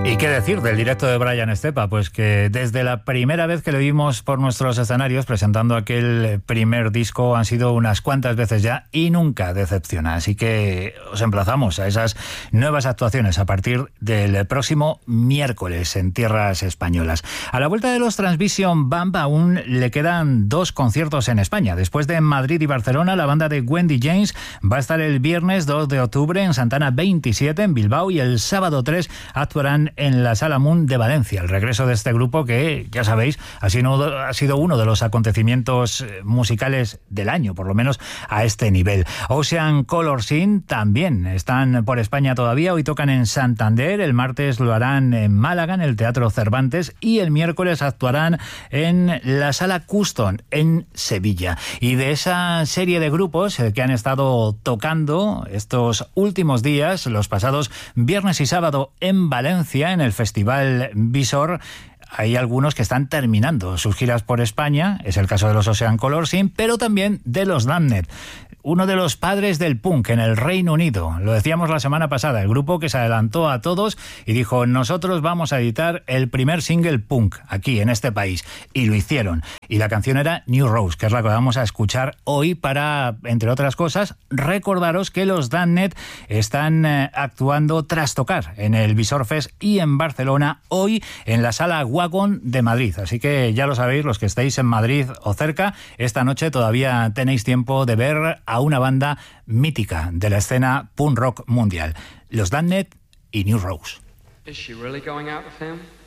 ¿Y qué decir del directo de Brian Estepa? Pues que desde la primera vez que lo vimos por nuestros escenarios presentando aquel primer disco han sido unas cuantas veces ya y nunca decepciona. Así que os emplazamos a esas nuevas actuaciones a partir del próximo miércoles en tierras españolas. A la vuelta de los Transvision Bump aún le quedan 2 conciertos en España. Después de Madrid y Barcelona, la banda de Wendy James va a estar el viernes 2 de octubre en Santana 27 en Bilbao y el sábado 3 actuarán en la Sala Moon de Valencia. El regreso de este grupo que, ya sabéis, ha sido uno de los acontecimientos musicales del año, por lo menos a este nivel. Ocean Color Scene también están por España todavía. Hoy tocan en Santander, el martes lo harán en Málaga, en el Teatro Cervantes, y el miércoles actuarán en la Sala Custom, en Sevilla. Y de esa serie de grupos que han estado tocando estos últimos días, los pasados viernes y sábado en Valencia, en el Festival Visor, hay algunos que están terminando sus giras por España. Es el caso de los Ocean Color Scene, pero también de los Damned, uno de los padres del punk en el Reino Unido. Lo decíamos la semana pasada, el grupo que se adelantó a todos y dijo: nosotros vamos a editar el primer single punk aquí en este país, y lo hicieron. Y la canción era New Rose, que es la que vamos a escuchar hoy para, entre otras cosas, recordaros que los Damned están actuando tras tocar en el Visor Fest y en Barcelona, hoy en la Sala Wagon de Madrid. Así que ya lo sabéis, los que estéis en Madrid o cerca, esta noche todavía tenéis tiempo de ver a una banda mítica de la escena punk rock mundial, los Damned y New Rose. Is she really going out with him?